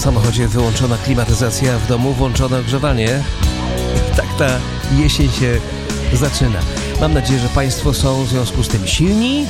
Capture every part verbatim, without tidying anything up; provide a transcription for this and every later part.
samochodzie wyłączona klimatyzacja, w domu włączone ogrzewanie. Tak ta jesień się zaczyna. Mam nadzieję, że Państwo są w związku z tym silni.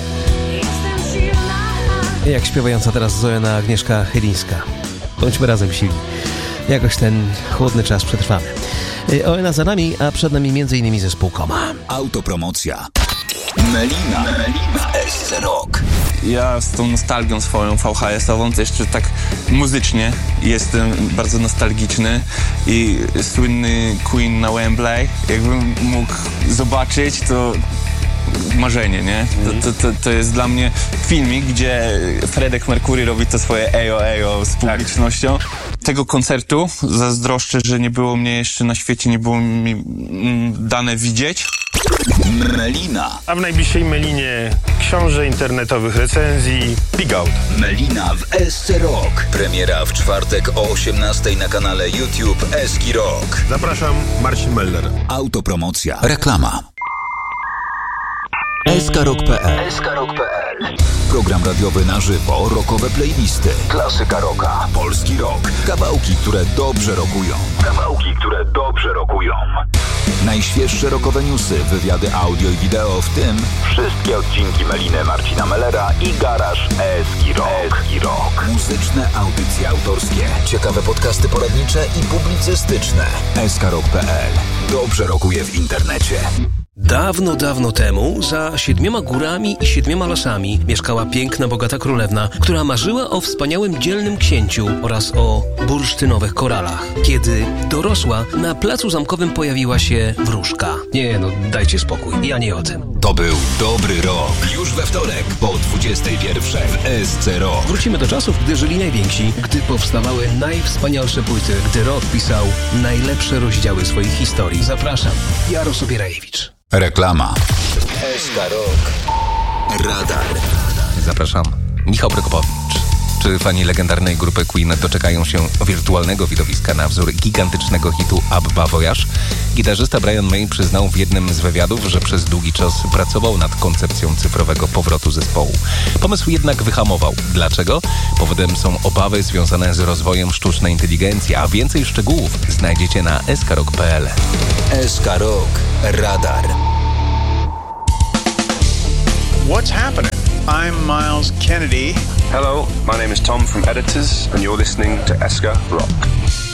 Jak śpiewająca teraz Zoena Agnieszka Chylińska. Bądźmy razem silni. Jakoś ten chłodny czas przetrwamy. Oena za nami, a przed nami między innymi zespół Koma. Autopromocja. Melina, Melina w S C Rock. Ja z tą nostalgią swoją V H S-ową, to jeszcze tak muzycznie jestem bardzo nostalgiczny i słynny Queen na Wembley, jakbym mógł zobaczyć, to marzenie, nie? To, to, to, to jest dla mnie filmik, gdzie Freddie Mercury robi to swoje ejo ejo z publicznością. Tego koncertu zazdroszczę, że nie było mnie jeszcze na świecie, nie było mi mm, dane widzieć. Melina. A w najbliższej Melinie książę internetowych recenzji Big Out. Melina w S C Rock. Premiera w czwartek o osiemnastej na kanale YouTube Eski Rock. Zapraszam, Marcin Meller. Autopromocja. Reklama. S K Rock kropka P L. S K Rock kropka P L. Program radiowy na żywo, rockowe playlisty, klasyka rocka, polski rock, kawałki, które dobrze rockują. Kawałki, które dobrze rockują. Najświeższe rockowe newsy, wywiady audio i wideo, w tym wszystkie odcinki Meliny Marcina Mellera i Garaż Eski Rock. Eski Rock. Muzyczne audycje autorskie, ciekawe podcasty poradnicze i publicystyczne. S K Rock kropka P L. Dobrze rockuje w internecie. Dawno, dawno temu, za siedmioma górami i siedmioma lasami mieszkała piękna, bogata królewna, która marzyła o wspaniałym, dzielnym księciu oraz o bursztynowych koralach. Kiedy dorosła, na placu zamkowym pojawiła się wróżka. Nie no, dajcie spokój, ja nie o tym. To był dobry rok. Już we wtorek po dwudziestej pierwszej w S C Rock. Wrócimy do czasów, gdy żyli najwięksi, gdy powstawały najwspanialsze płyty, gdy rock pisał najlepsze rozdziały swoich historii. Zapraszam, Jaros Obierajewicz. Reklama. S K Rock. Radar. Zapraszam, Michał Prokopowicz. Czy fani legendarnej grupy Queen doczekają się wirtualnego widowiska na wzór gigantycznego hitu Abba Voyage? Gitarzysta Brian May przyznał w jednym z wywiadów, że przez długi czas pracował nad koncepcją cyfrowego powrotu zespołu. Pomysł jednak wyhamował. Dlaczego? Powodem są obawy związane z rozwojem sztucznej inteligencji, a więcej szczegółów znajdziecie na S K Rock kropka P L. S K Rock. Radar. What's happening? I'm Miles Kennedy. Hello, my name is Tom from Editors, and you're listening to S K Rock.